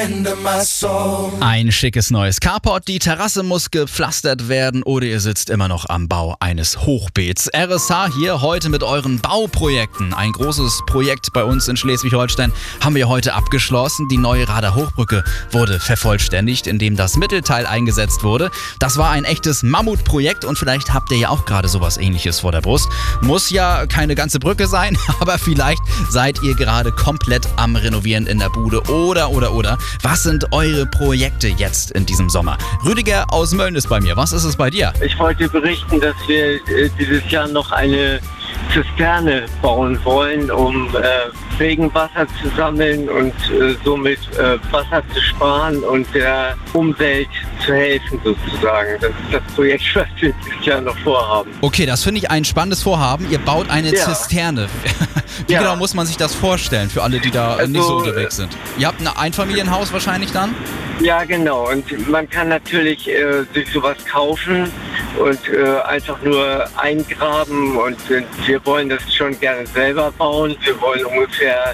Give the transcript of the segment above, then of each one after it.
Ein schickes neues Carport, die Terrasse muss gepflastert werden oder ihr sitzt immer noch am Bau eines Hochbeets. RSH hier heute mit euren Bauprojekten. Ein großes Projekt bei uns in Schleswig-Holstein haben wir heute abgeschlossen. Die neue Rader Hochbrücke wurde vervollständigt, indem das Mittelteil eingesetzt wurde. Das war ein echtes Mammutprojekt und vielleicht habt ihr ja auch gerade sowas Ähnliches vor der Brust. Muss ja keine ganze Brücke sein, aber vielleicht seid ihr gerade komplett am Renovieren in der Bude oder. Was sind eure Projekte jetzt in diesem Sommer? Rüdiger aus Mölln ist bei mir. Was ist es bei dir? Ich wollte berichten, dass wir dieses Jahr noch eine Zisterne bauen wollen, um Regenwasser zu sammeln und somit Wasser zu sparen und der Umwelt zu helfen sozusagen. Das ist das Projekt, was wir dieses Jahr noch vorhaben. Okay, das finde ich ein spannendes Vorhaben. Ihr baut eine Zisterne. Wie genau muss man sich das vorstellen für alle, die da nicht so unterwegs sind? Ihr habt ein Einfamilienhaus wahrscheinlich dann? Ja, genau. Und man kann natürlich sich sowas kaufen und einfach nur eingraben und wir wollen das schon gerne selber bauen. Wir wollen ungefähr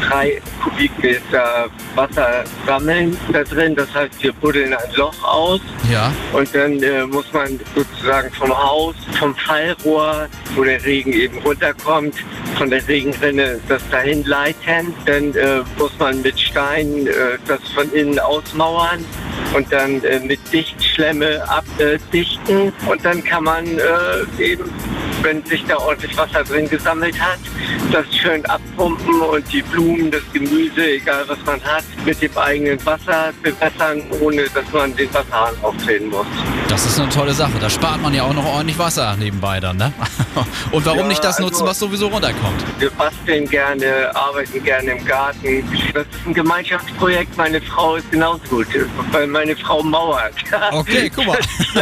3 Kubikmeter Wasser sammeln da drin. Das heißt, wir buddeln ein Loch aus und dann muss man sozusagen vom Haus, vom Fallrohr, wo der Regen eben runterkommt, von der Regenrinne das dahin leiten. Dann muss man mit Steinen das von innen ausmauern und dann mit Dichtschlemme abdichten und dann kann man eben, wenn sich da ordentlich Wasser drin gesammelt hat, das schön abpumpen und die Blumen, das Gemüse, egal was man hat, mit dem eigenen Wasser bewässern, ohne dass man den Wasserhahn aufdrehen muss. Das ist eine tolle Sache. Da spart man ja auch noch ordentlich Wasser nebenbei dann, ne? Und warum nicht das nutzen, was sowieso runterkommt? Wir basteln gerne, arbeiten gerne im Garten. Das ist ein Gemeinschaftsprojekt. Meine Frau ist genauso gut, weil meine Frau mauert. Okay, guck mal.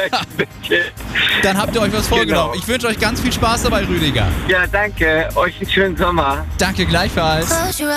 Dann habt ihr euch was vorgenommen. Ich wünsche euch ganz viel Spaß dabei, Rüdiger. Ja, danke. Euch einen schönen Sommer. Danke gleichfalls.